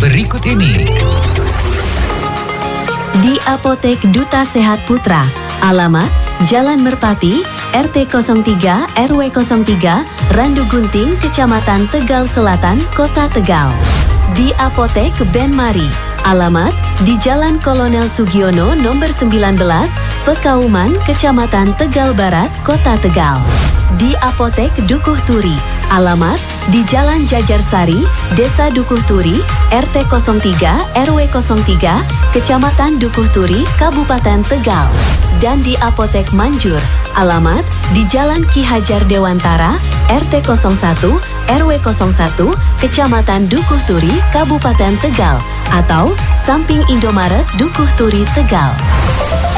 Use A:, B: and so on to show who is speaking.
A: berikut ini.
B: Di Apotek Duta Sehat Putra, alamat Jalan Merpati, RT 03 RW 03, Randu Gunting, Kecamatan Tegal Selatan, Kota Tegal. Di Apotek Ben Mari, alamat di Jalan Kolonel Sugiono nomor 19, Pekauman, Kecamatan Tegal Barat, Kota Tegal. Di Apotek Dukuh Turi, alamat di Jalan Jajarsari, Desa Dukuh Turi, RT 03 RW 03, Kecamatan Dukuh Turi, Kabupaten Tegal. Dan di Apotek Manjur, alamat di Jalan Ki Hajar Dewantara, RT 01 RW 01, Kecamatan Dukuh Turi, Kabupaten Tegal, atau samping Indomaret Dukuh Turi, Tegal.